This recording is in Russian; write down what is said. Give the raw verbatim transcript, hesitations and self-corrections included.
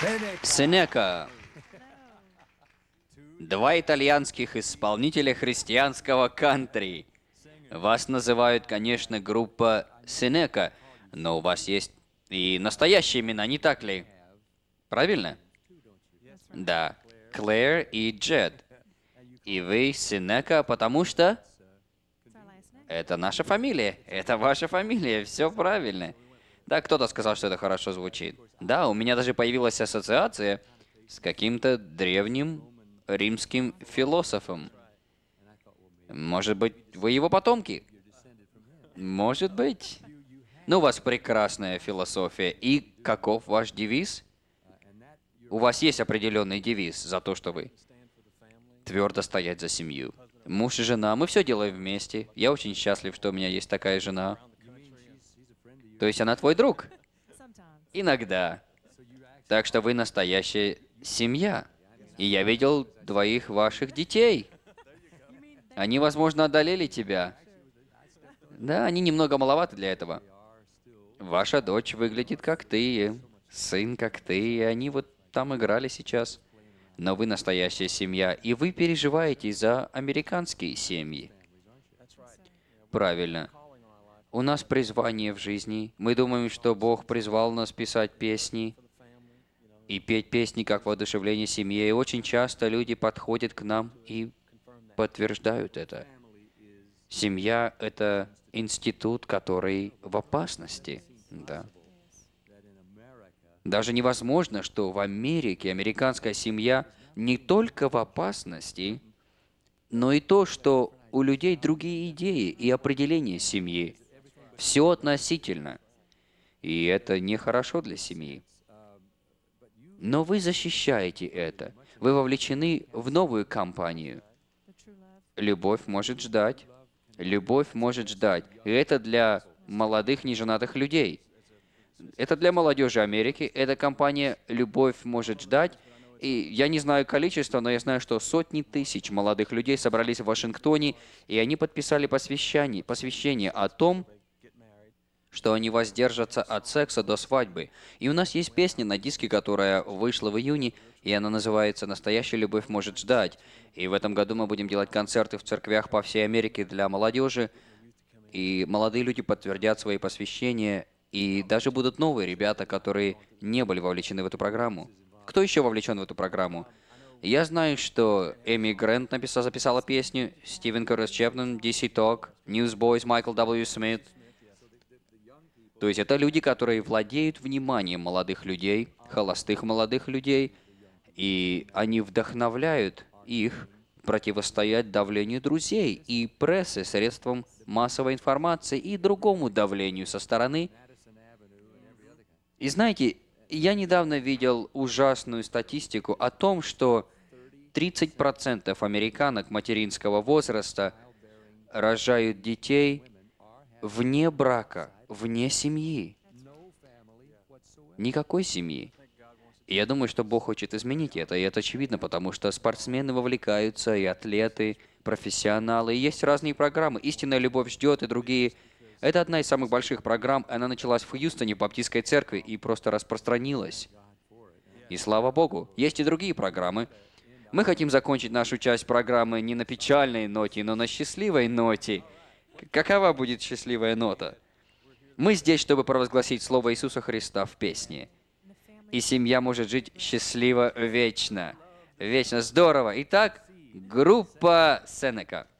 Сенека. Два итальянских исполнителя христианского кантри. Вас называют, конечно, группа Сенека, но у вас есть и настоящие имена, не так ли? Правильно? Да. Клэр и Джет. И вы Сенека, потому что это наша фамилия. Это ваша фамилия. Все правильно. Да, кто-то сказал, что это хорошо звучит. Да, у меня даже появилась ассоциация с каким-то древним римским философом. Может быть, вы его потомки? Может быть. Ну, у вас прекрасная философия. И каков ваш девиз? У вас есть определенный девиз за то, что вы твердо стоять за семью. Муж и жена, мы все делаем вместе. Я очень счастлив, что у меня есть такая жена. То есть она твой друг? Иногда. Так что вы настоящая семья. И я видел двоих ваших детей. Они, возможно, одолели тебя. Да, они немного маловаты для этого. Ваша дочь выглядит как ты, сын как ты, и они вот там играли сейчас. Но вы настоящая семья, и вы переживаете за американские семьи. Правильно. У нас призвание в жизни. Мы думаем, что Бог призвал нас писать песни и петь песни как воодушевление семьи. И очень часто люди подходят к нам и подтверждают это. Семья — это институт, который в опасности. Да. Даже невозможно, что в Америке американская семья не только в опасности, но и то, что у людей другие идеи и определения семьи. Все относительно. И это нехорошо для семьи. Но вы защищаете это. Вы вовлечены в новую кампанию. Любовь может ждать. Любовь может ждать. И это для молодых неженатых людей. Это для молодежи Америки. Эта компания «Любовь может ждать». И я не знаю количество, но я знаю, что сотни тысяч молодых людей собрались в Вашингтоне, и они подписали посвящение, посвящение о том, что они воздержатся от секса до свадьбы. И у нас есть песня на диске, которая вышла в июне, и она называется «Настоящая любовь может ждать». И в этом году мы будем делать концерты в церквях по всей Америке для молодежи, и молодые люди подтвердят свои посвящения, и даже будут новые ребята, которые не были вовлечены в эту программу. Кто еще вовлечен в эту программу? Я знаю, что Эми Грэнт написала, записала песню, Стивен Кэррис Чепмен, ди си Talk, Newsboys, Майкл дабл ю. Смит. То есть это люди, которые владеют вниманием молодых людей, холостых молодых людей, и они вдохновляют их противостоять давлению друзей и прессы, средствам массовой информации и другому давлению со стороны. И знаете, я недавно видел ужасную статистику о том, что тридцать процентов американок материнского возраста рожают детей вне брака, вне семьи. Никакой семьи. И я думаю, что Бог хочет изменить это, и это очевидно, потому что спортсмены вовлекаются, и атлеты, профессионалы, и есть разные программы. «Истинная любовь ждет» и другие. Это одна из самых больших программ, она началась в Хьюстоне, в Баптистской церкви, и просто распространилась. И слава Богу, есть и другие программы. Мы хотим закончить нашу часть программы не на печальной ноте, но на счастливой ноте. Какова будет счастливая нота? Мы здесь, чтобы провозгласить Слово Иисуса Христа в песне. И семья может жить счастливо вечно. Вечно. Здорово. Итак, группа Сенека.